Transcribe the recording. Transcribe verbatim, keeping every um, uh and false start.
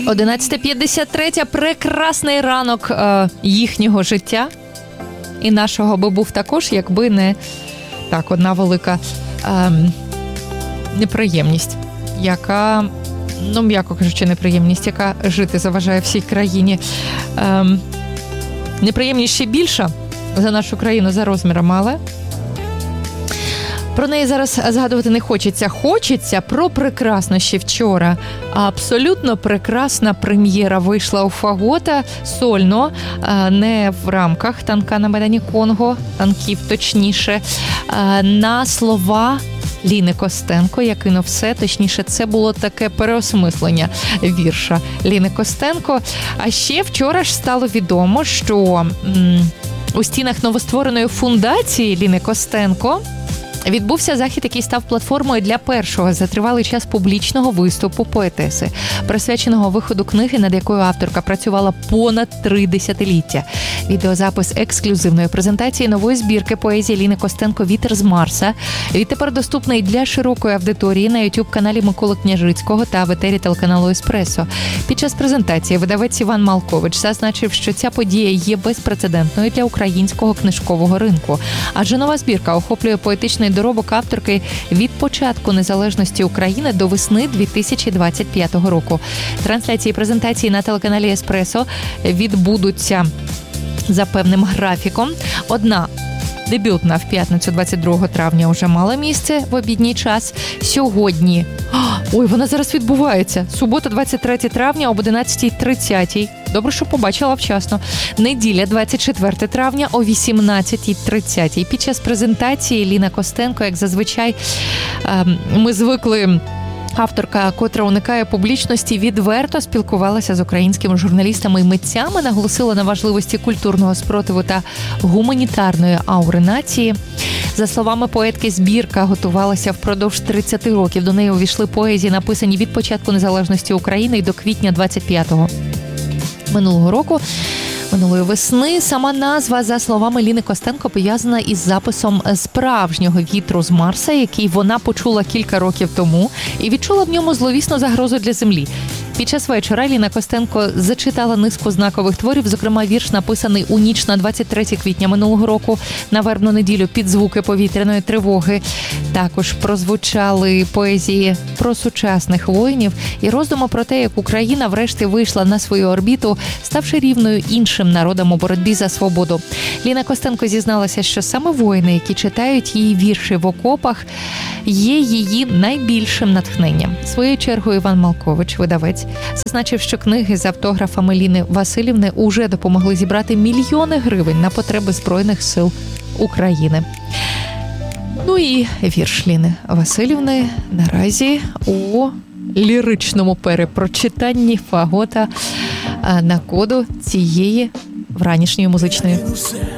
одинадцята п'ятдесят три. Прекрасний ранок е, їхнього життя. І нашого би був також, якби не так, одна велика е, неприємність, яка, ну, м'яко кажучи, неприємність, яка жити заважає всій країні. Е, неприємність ще більша за нашу країну за розмірами, але про неї зараз згадувати не хочеться. Хочеться про прекрасну ще вчора. Абсолютно прекрасна прем'єра вийшла у Фагота сольно, не в рамках танка на Майдані Конго, танків точніше, на слова Ліни Костенко, «Я кинув все», точніше, це було таке переосмислення вірша Ліни Костенко. А ще вчора ж стало відомо, що м, у стінах новоствореної фундації Ліни Костенко відбувся захід, який став платформою для першого за тривалий час публічного виступу поетеси, присвяченого виходу книги, над якою авторка працювала понад три десятиліття. Відеозапис ексклюзивної презентації нової збірки поезії Ліни Костенко «Вітер з Марса» відтепер доступний для широкої аудиторії на ютуб-каналі Миколи Княжицького та в етері телеканалу «Еспресо». Під час презентації видавець Іван Малкович зазначив, що ця подія є безпрецедентною для українського книжкового ринку, адже нова збірка охоплює поетичний доробок авторки від початку незалежності України до весни дві тисячі двадцять п'ятого року. Трансляції презентації на телеканалі «Еспресо» відбудуться за певним графіком. Одна дебютна в п'ятницю двадцять другого травня вже мала місце в обідній час. Сьогодні, ой, вона зараз відбувається. Субота, двадцять третє травня об одинадцята тридцять. Добре, що побачила вчасно. Неділя, двадцять четверте травня о вісімнадцята тридцять. Під час презентації Ліна Костенко, як зазвичай, ми звикли, авторка, котра уникає публічності, відверто спілкувалася з українськими журналістами і митцями, наголосила на важливості культурного спротиву та гуманітарної аури нації. За словами поетки, збірка готувалася впродовж тридцять років. До неї увійшли поезії, написані від початку незалежності України і до квітня двадцять п'ятого минулого року. Минулої весни. Сама назва, за словами Ліни Костенко, пов'язана із записом справжнього «Вітру з Марса», який вона почула кілька років тому і відчула в ньому зловісну загрозу для Землі. Під час вечора Ліна Костенко зачитала низку знакових творів, зокрема вірш, написаний у ніч на двадцять третє квітня минулого року на вербну неділю під звуки повітряної тривоги. Також прозвучали поезії про сучасних воїнів і роздуми про те, як Україна врешті вийшла на свою орбіту, ставши рівною іншим народам у боротьбі за свободу. Ліна Костенко зізналася, що саме воїни, які читають її вірші в окопах, є її найбільшим натхненням. Своєю чергою Іван Малкович, видавець, зазначив, що книги з автографами Ліни Василівни уже допомогли зібрати мільйони гривень на потреби Збройних сил України. Ну і вірш Ліни Василівни наразі у ліричному перепрочитанні Фагота на коду цієї вранішньої музичної